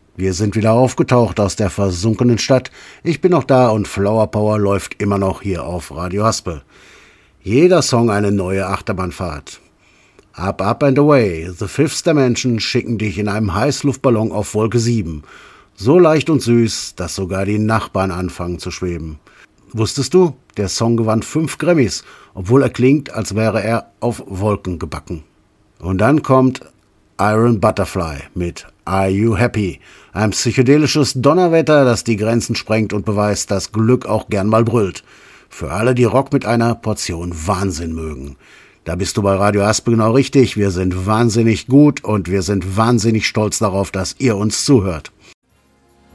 Wir sind wieder aufgetaucht aus der versunkenen Stadt. Ich bin noch da und Flower Power läuft immer noch hier auf Radio Haspe. Jeder Song eine neue Achterbahnfahrt. Up, up and away, The Fifth Dimension schicken dich in einem Heißluftballon auf Wolke 7. So leicht und süß, dass sogar die Nachbarn anfangen zu schweben. Wusstest du, der Song gewann 5 Grammys, obwohl er klingt, als wäre er auf Wolken gebacken. Und dann kommt Iron Butterfly mit Are You Happy? Ein psychedelisches Donnerwetter, das die Grenzen sprengt und beweist, dass Glück auch gern mal brüllt. Für alle, die Rock mit einer Portion Wahnsinn mögen. Da bist du bei Radio Haspe genau richtig. Wir sind wahnsinnig gut und wir sind wahnsinnig stolz darauf, dass ihr uns zuhört.